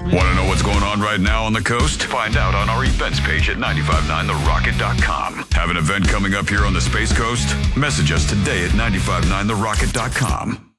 Want to know what's going on right now on the coast? Find out on our events page at 959therocket.com. Have an event coming up here on the Space Coast? Message us today at 959therocket.com.